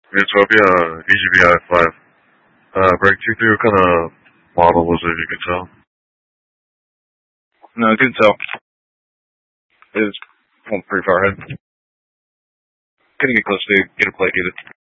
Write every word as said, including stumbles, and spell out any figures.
Utopia E G B I five. Uh, break two three. What kind of model was it? If you could tell. No, I couldn't tell. It was going pretty far ahead. Couldn't get close to get a plate either.